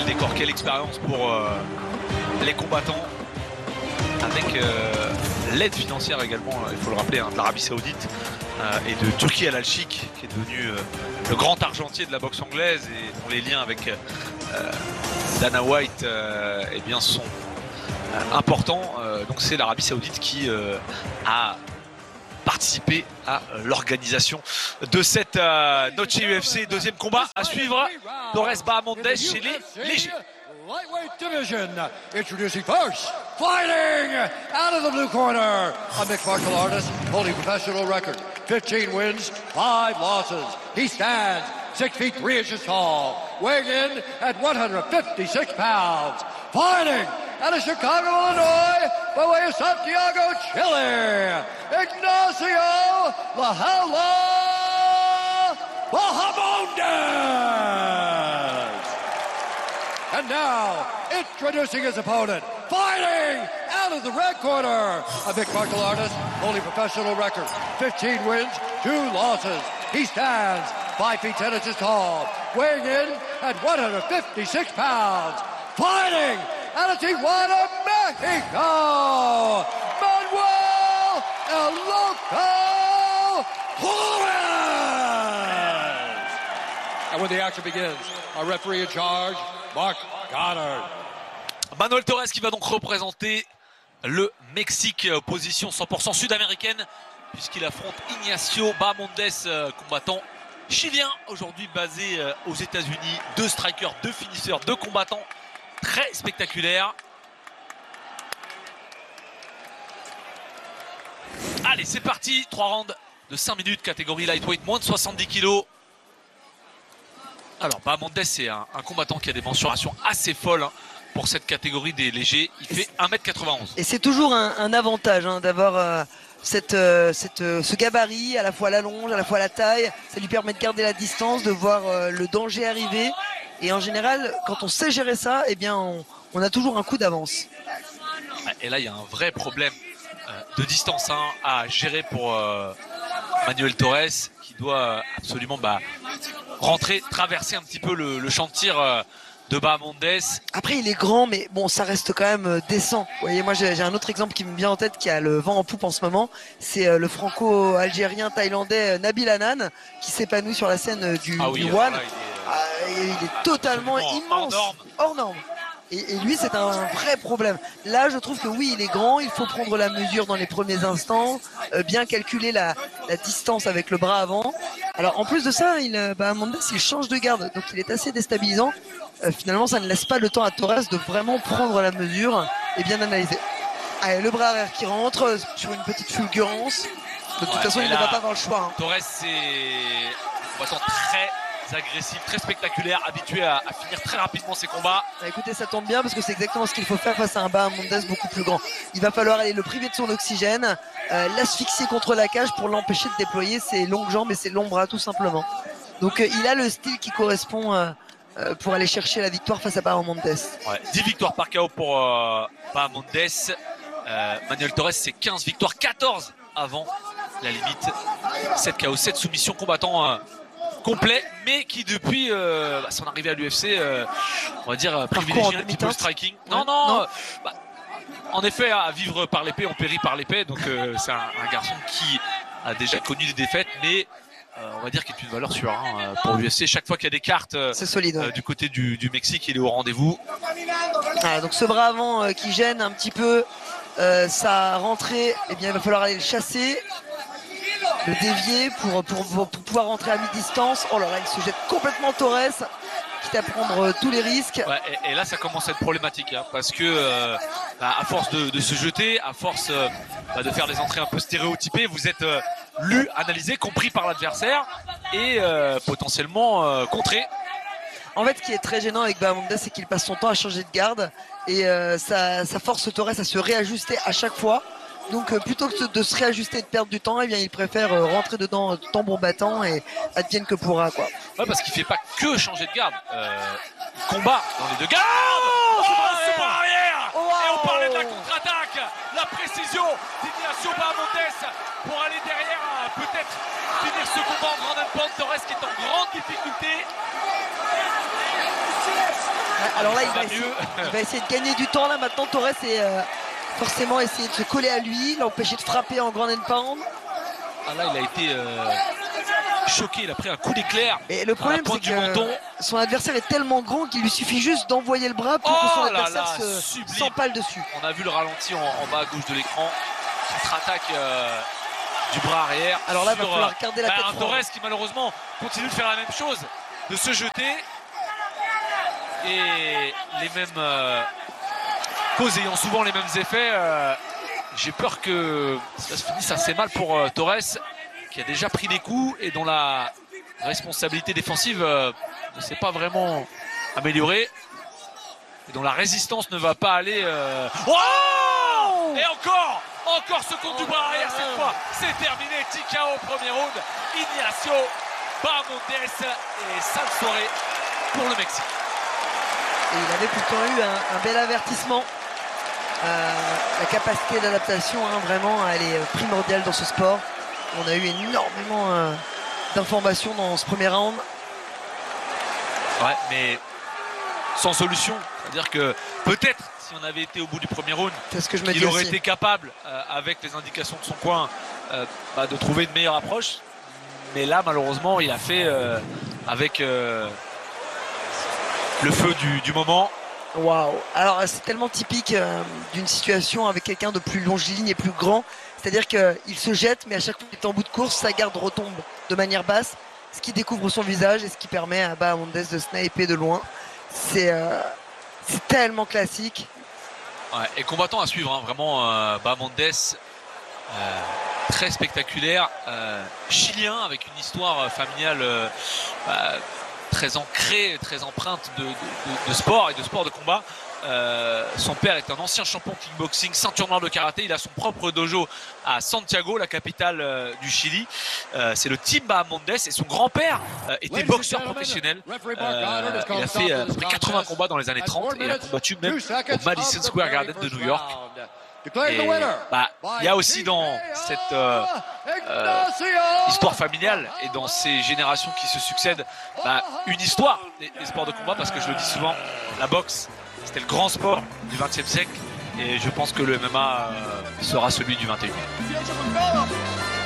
quel décor, quelle expérience pour les combattants, avec l'aide financière également, il faut le rappeler, de l'Arabie Saoudite et de Turki Al Sheikh, qui est devenu le grand argentier de la boxe anglaise et dont les liens avec Dana White eh bien, sont importants. Donc c'est l'Arabie Saoudite qui a participé à l'organisation de cette Noche UFC. Deuxième combat à suivre, Torres Bahamondes chez les légers. Lightweight division, introducing first, fighting out of the blue corner, a mixed martial artist holding professional record, 15 wins, 5 losses. He stands 6 feet 3 inches tall, weighing in at 156 pounds, fighting out of Chicago, Illinois, by way of Santiago, Chile, Ignacio La Jaula Bahamondes. And now, introducing his opponent, fighting out of the red corner, a mixed martial artist, holding professional record, 15 wins, 2 losses. He stands 5 feet 10 inches tall, weighing in at 156 pounds, fighting out of Tijuana, Mexico, Manuel El Loco Torres. And when the action begins, our referee in charge, Mark Goddard. Manuel Torres qui va donc représenter le Mexique, position 100% sud-américaine, puisqu'il affronte Ignacio Bahamondes, combattant chilien, aujourd'hui basé aux États-Unis. 2 strikers, 2 finisseurs, 2 combattants très spectaculaires. Allez, c'est parti, 3 rounds de 5 minutes, catégorie lightweight, moins de 70 kg. Alors, Bahamondes, c'est un combattant qui a des mensurations assez folles pour cette catégorie des légers. Il fait 1m91. Et c'est toujours un avantage d'avoir ce gabarit, à la fois la longe, à la fois la taille. Ça lui permet de garder la distance, de voir le danger arriver. Et en général, quand on sait gérer ça, eh bien, on a toujours un coup d'avance. Et là, il y a un vrai problème de distance à gérer pour Manuel Torres, qui doit absolument rentrer, traverser un petit peu le champ de tir de Bahamondes. Après, il est grand, mais bon, ça reste quand même décent. Vous voyez, moi, j'ai un autre exemple qui me vient en tête, qui a le vent en poupe en ce moment. C'est le franco-algérien thaïlandais Nabil Hanan, qui s'épanouit sur la scène du One. Là, il est totalement immense, hors norme. Et lui, c'est un vrai problème. Là, je trouve que oui, il est grand, il faut prendre la mesure dans les premiers instants, bien calculer la distance avec le bras avant. Alors, en plus de ça, Bahamondes, il change de garde, donc il est assez déstabilisant. Finalement, ça ne laisse pas le temps à Torres de vraiment prendre la mesure et bien analyser. Allez, le bras arrière qui rentre sur une petite fulgurance. De toute façon, il ne va pas avoir le choix. Torres, c'est un combattant très agressif, très spectaculaire, habitué à finir très rapidement ses combats. Écoutez, ça tombe bien parce que c'est exactement ce qu'il faut faire face à un Bahamondes beaucoup plus grand. Il va falloir aller le priver de son oxygène, l'asphyxier contre la cage pour l'empêcher de déployer ses longues jambes et ses longs bras tout simplement. Donc il a le style qui correspond pour aller chercher la victoire face à Bahamondes. Ouais, 10 victoires par KO pour Bahamondes. Manuel Torres, c'est 15 victoires, 14 avant la limite. 7 KO, 7 soumissions, combattant complet, mais qui depuis son arrivée à l'UFC, on va dire, privilégie un petit peu le striking. Non. En effet, à vivre par l'épée, on périt par l'épée. Donc c'est un garçon qui a déjà connu des défaites, mais on va dire qu'il est une valeur sûre pour l'UFC. Chaque fois qu'il y a des cartes c'est solide, du côté du Mexique, il est au rendez-vous. Donc ce bras avant qui gêne un petit peu sa rentrée, eh bien, il va falloir aller le chasser, le dévier pour pouvoir rentrer à mi-distance. Oh là là, il se jette complètement Torres, quitte à prendre tous les risques. Ouais, et là, ça commence à être problématique, parce que à force de se jeter, à force de faire des entrées un peu stéréotypées, vous êtes lu, analysé, compris par l'adversaire et potentiellement contré. En fait, ce qui est très gênant avec Bahamondes, c'est qu'il passe son temps à changer de garde et ça force Torres à se réajuster à chaque fois. Donc plutôt que de se réajuster et de perdre du temps, eh bien, il préfère rentrer dedans tambour battant et advienne que pourra, quoi. Ouais, parce qu'il fait pas que changer de garde. Il combat dans les deux gardes. C'est par arrière. Et on parlait de la contre-attaque, la précision d'Ignacio Bahamondes pour aller derrière, peut-être finir ce combat en grande impact. Torres qui est en grande difficulté. Alors là, il va essayer de gagner du temps là maintenant. Torres est forcément essayer de se coller à lui, l'empêcher de frapper en ground and pound. Ah là, il a été choqué, il a pris un coup d'éclair. Et le problème, c'est que son adversaire est tellement grand qu'il lui suffit juste d'envoyer le bras pour que son adversaire s'empale dessus. On a vu le ralenti en bas à gauche de l'écran. Contre-attaque du bras arrière. Alors là, il va falloir garder la tête. Un Torres qui malheureusement continue de faire la même chose, de se jeter. Et les mêmes causes ayant souvent les mêmes effets, j'ai peur que ça se finisse assez mal pour Torres, qui a déjà pris des coups et dont la responsabilité défensive ne s'est pas vraiment améliorée et dont la résistance ne va pas aller. Oh, et encore ce compte du bras arrière cette fois, c'est terminé. TKO au premier round, Ignacio Bahamondes, et sale soirée pour le Mexique. Et il avait pourtant eu un bel avertissement. La capacité d'adaptation, vraiment, elle est primordiale dans ce sport. On a eu énormément d'informations dans ce premier round. Ouais, mais sans solution. C'est-à-dire que peut-être, si on avait été au bout du premier round, il aurait été capable, avec les indications de son coin, de trouver une meilleure approche. Mais là, malheureusement, il a fait avec le feu du moment. Waouh! Alors c'est tellement typique d'une situation avec quelqu'un de plus longiligne et plus grand. C'est-à-dire qu'il se jette, mais à chaque fois qu'il est en bout de course, sa garde retombe de manière basse, ce qui découvre son visage et ce qui permet à Bahamondes de sniper de loin. C'est tellement classique. Ouais, et combattant à suivre, vraiment Bahamondes, très spectaculaire, chilien avec une histoire familiale très ancrée, très empreinte de sport et de sport de combat. Son père est un ancien champion kickboxing, ceinture noire de karaté. Il a son propre dojo à Santiago, la capitale du Chili. C'est le Team Bahamondes, et son grand-père était boxeur professionnel. Il a fait à peu près 80 combats dans les années 30 et il a combattu même au Madison Square Garden de New York. Et il y a aussi dans cette histoire familiale et dans ces générations qui se succèdent une histoire des sports de combat, parce que je le dis souvent, la boxe c'était le grand sport du XXe siècle et je pense que le MMA sera celui du XXIe.